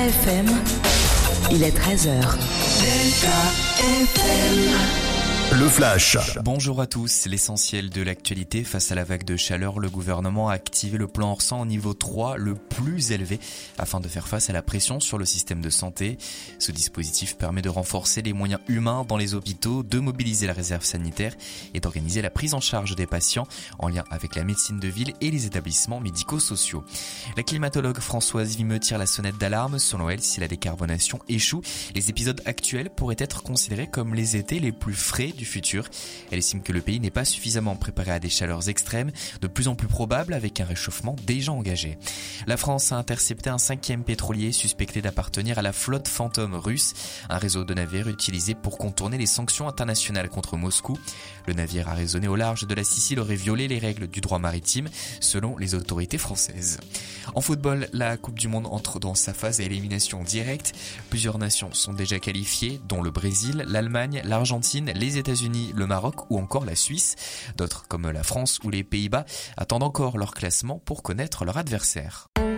FM, il est 13h. Le Flash. Bonjour à tous. L'essentiel de l'actualité. Face à la vague de chaleur, le gouvernement a activé le plan Orsan au niveau 3, le plus élevé, afin de faire face à la pression sur le système de santé. Ce dispositif permet de renforcer les moyens humains dans les hôpitaux, de mobiliser la réserve sanitaire et d'organiser la prise en charge des patients en lien avec la médecine de ville et les établissements médico-sociaux. La climatologue Françoise Vimeux tire la sonnette d'alarme. Selon elle, si la décarbonation échoue, les épisodes actuels pourraient être considérés comme les étés les plus frais du futur. Elle estime que le pays n'est pas suffisamment préparé à des chaleurs extrêmes, de plus en plus probables avec un réchauffement déjà engagé. La France a intercepté un 5e pétrolier suspecté d'appartenir à la flotte fantôme russe, un réseau de navires utilisé pour contourner les sanctions internationales contre Moscou. Le navire arraisonné au large de la Sicile aurait violé les règles du droit maritime, selon les autorités françaises. En football, la Coupe du Monde entre dans sa phase à élimination directe. Plusieurs nations sont déjà qualifiées, dont le Brésil, l'Allemagne, l'Argentine, les États-Unis, le Maroc ou encore la Suisse. D'autres, comme la France ou les Pays-Bas, attendent encore leur classement pour connaître leur adversaire.